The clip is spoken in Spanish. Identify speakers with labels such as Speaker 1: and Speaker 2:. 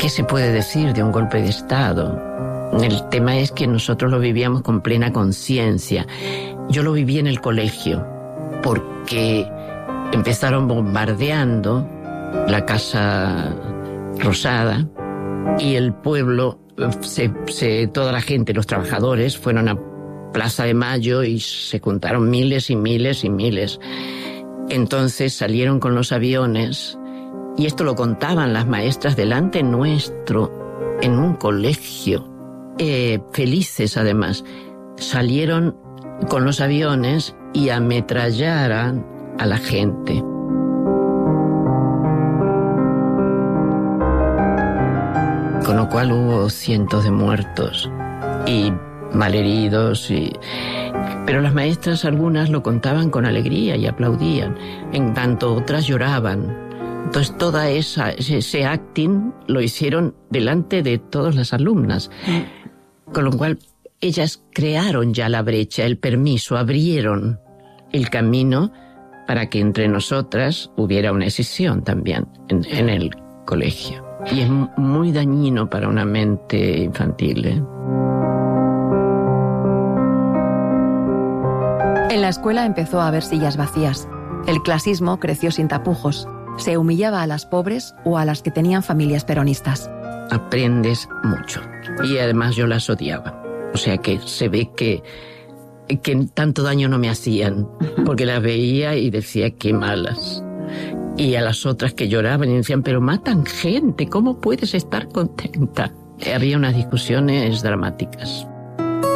Speaker 1: ¿Qué se puede decir de un golpe de Estado? El tema es que nosotros lo vivíamos con plena conciencia. Yo lo viví en el colegio, porque empezaron bombardeando la Casa Rosada y el pueblo, toda la gente, los trabajadores, fueron a Plaza de Mayo y se juntaron miles y miles y miles. Entonces salieron con los aviones, y esto lo contaban las maestras delante nuestro, en un colegio, felices además. Salieron con los aviones y ametrallaran a la gente. Con lo cual hubo cientos de muertos y malheridos, pero las maestras algunas lo contaban con alegría y aplaudían, en tanto otras lloraban. Entonces toda ese acting lo hicieron delante de todas las alumnas, con lo cual ellas crearon ya la brecha, el permiso, abrieron el camino para que entre nosotras hubiera una escisión también en el colegio. Y es muy dañino para una mente infantil, ¿eh?
Speaker 2: En la escuela empezó a haber sillas vacías. El clasismo creció sin tapujos. Se humillaba a las pobres o a las que tenían familias peronistas.
Speaker 1: Aprendes mucho. Y además yo las odiaba. O sea que se ve que tanto daño no me hacían, porque las veía y decía qué malas. Y a las otras que lloraban y decían, pero matan gente, ¿cómo puedes estar contenta? Había unas discusiones dramáticas.